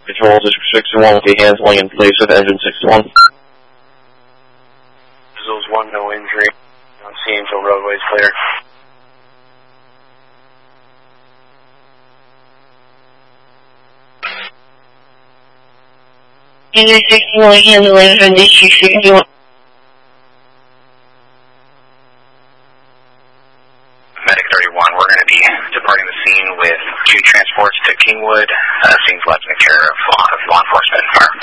Control District 61 will be handling in place of Engine 61. Visuals 1, no injury. I'm seeing until roadway's clear. Engine 61 handling from District 61. Medic 31, we're going to be departing the scene with 2 transports to Kingwood. Scene's left in the care of law enforcement and fire.